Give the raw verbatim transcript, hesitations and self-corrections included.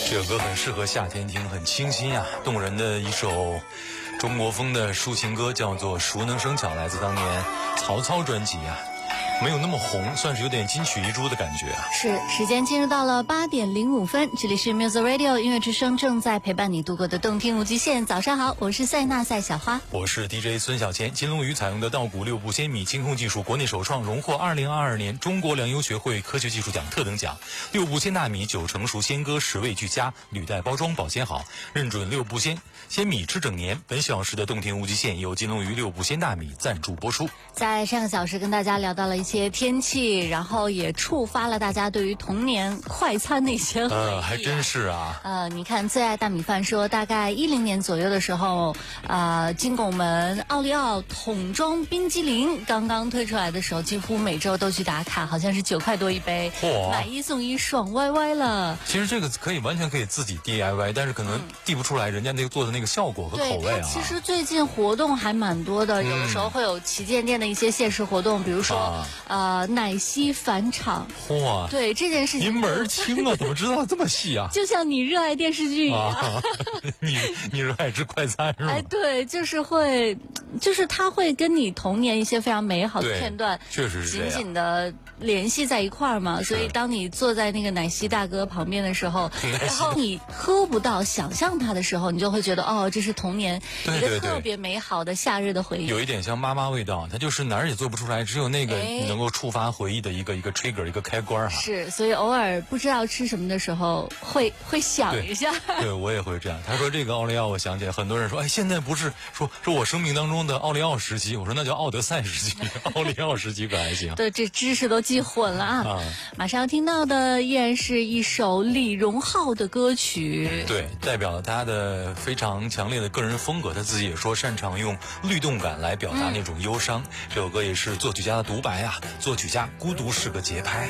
这首歌很适合夏天听，很清新啊，动人的一首中国风的抒情歌，叫做《熟能生巧》，来自当年曹操专辑啊。没有那么红，算是有点金曲一株的感觉啊。 是，时间进入到了八点零五分，这里是 Music Radio 音乐之声，正在陪伴你度过的动听无极限。早上好，我是塞纳赛小花， 我是 D J 孙小千。金龙鱼采用的稻谷六步鲜米清控技术，国内首创，荣获二零二二年中国粮油学会科学技术奖特等奖。六步鲜大米，九成熟鲜割，十味俱佳，履带包装保鲜好，认准六步鲜鲜米吃整年。本小时的动听无极限由金龙鱼六步鲜大米赞助播出。 在上个小时跟大家聊到了一些天气，然后也触发了大家对于童年快餐的一些回忆、啊。 呃，还真是啊。 呃，你看最爱大米饭说，大概一零年左右的时候，呃，金拱门奥利奥桶装冰激凌刚刚推出来的时候，几乎每周都去打卡，好像是九块多一杯，买一送一，爽歪歪了。 其实这个可以完全可以自己 D I Y， 但是可能递不出来人家那个做的那个效果和口味啊。 其实最近活动还蛮多的，嗯、有的时候会有旗舰店的一些限时活动，比如说、啊、呃奶昔返场。 嚯！ 对这件事情， 您门儿清啊，怎么知道这么细啊？ 就像你热爱电视剧一样，啊、 你你热爱吃快餐是吗？ 哎，对，就是会，就是它会跟你童年一些非常美好的片段， 确实是紧紧的联系在一块儿嘛。所以当你坐在那个奶昔大哥旁边的时候，然后你喝不到，想象它的时候，你就会觉得哦，这是童年一个特别美好的夏日的回忆。 有一点像妈妈味道，它就是哪儿也做不出来，只有那个能够触发回忆的一个一个 trigger 一个开关哈。 是，所以偶尔不知道吃什么的时候，会会想一下。 对，对我也会这样。他说这个奥利奥，我想起来，很多人说，哎，现在不是说说我生命当中的奥利奥时期，我说那叫奥德赛时期，奥利奥时期可还行。 对，这知识都记混了啊。啊马上要听到的依然是一首李荣浩的歌曲， 对，代表了他的非常强烈的个人风格。他自己也说擅长用律动感来表达那种忧伤。嗯、这首歌也是作曲家的独白啊，作曲家孤独是个节拍。